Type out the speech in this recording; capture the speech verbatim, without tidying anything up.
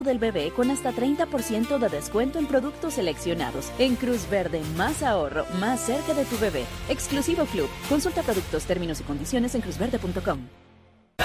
del bebé con hasta treinta por ciento de descuento en productos seleccionados. En Cruz Verde, más ahorro, más cerca de tu bebé. Exclusivo Club. Consulta productos, términos y condiciones en cruz verde punto com.